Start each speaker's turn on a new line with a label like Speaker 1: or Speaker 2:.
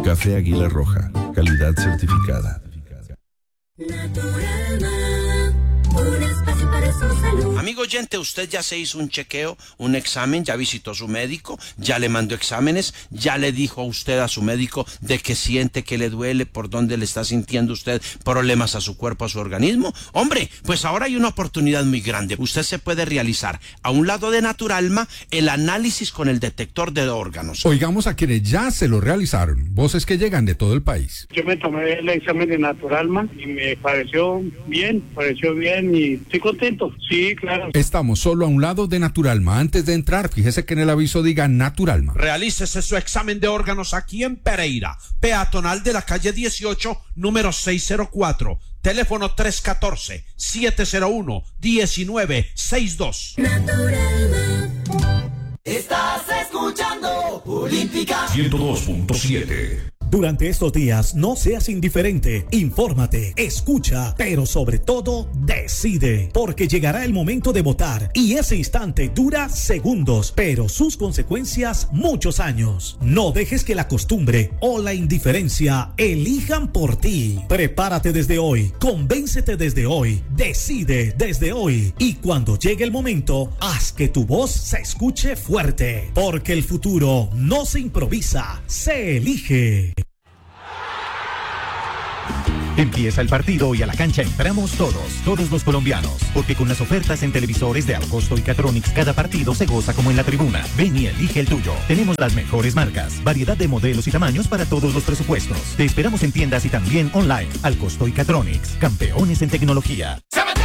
Speaker 1: Café Águila Roja, calidad certificada.
Speaker 2: Un espacio para su salud.
Speaker 3: Amigo oyente, usted ya se hizo un chequeo, un examen, ya visitó a su médico, ya le mandó exámenes, ya le dijo a usted a su médico de que siente que le duele, por dónde le está sintiendo usted problemas a su cuerpo, a su organismo. Hombre, pues ahora hay una oportunidad muy grande. Usted se puede realizar a un lado de Naturalma el análisis con el detector de órganos.
Speaker 4: Oigamos a quienes ya se lo realizaron, voces que llegan de todo el país.
Speaker 5: Yo me tomé el examen de Naturalma y me pareció bien y estoy contento. Sí, claro.
Speaker 4: Estamos solo a un lado de Naturalma. Antes de entrar, fíjese que en el aviso diga Naturalma.
Speaker 6: Realícese su examen de órganos aquí en Pereira, peatonal de la calle 18, número 604. Teléfono 314-701-1962.
Speaker 2: Naturalma.
Speaker 7: Estás escuchando Olímpica
Speaker 8: 102.7. Durante estos días no seas indiferente, infórmate, escucha, pero sobre todo decide, porque llegará el momento de votar y ese instante dura segundos, pero sus consecuencias muchos años. No dejes que la costumbre o la indiferencia elijan por ti. Prepárate desde hoy, convéncete desde hoy, decide desde hoy y cuando llegue el momento, haz que tu voz se escuche fuerte, porque el futuro no se improvisa, se elige.
Speaker 9: Empieza el partido y a la cancha entramos todos los colombianos, porque con las ofertas en televisores de Alcosto y Catronics cada partido se goza como en la tribuna. Ven y elige el tuyo. Tenemos las mejores marcas, variedad de modelos y tamaños para todos los presupuestos. Te esperamos en tiendas y también online. Alcosto y Catronics, campeones en tecnología.